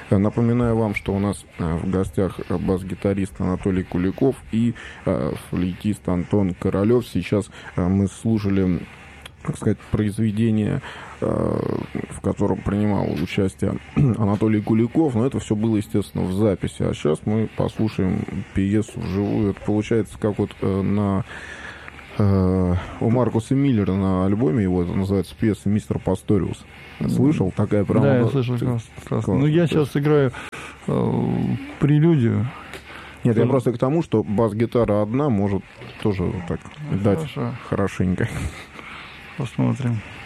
Напоминаю вам, что у нас в гостях бас-гитарист Анатолий Куликов и флейтист Антон Королёв. Сейчас мы слушали, так сказать, произведение, в котором принимал участие Анатолий Куликов, но это все было, естественно, в записи. А сейчас мы послушаем пьесу вживую. Это получается как вот у Маркуса Миллера на альбоме его, это называется пьеса «Мистер Пасториус». Слышал? Такая прям... Да, я слышал, классно. Ну, я сейчас играю прелюдию. Нет, я просто к тому, что бас-гитара одна может тоже так дать хорошенько. Посмотрим.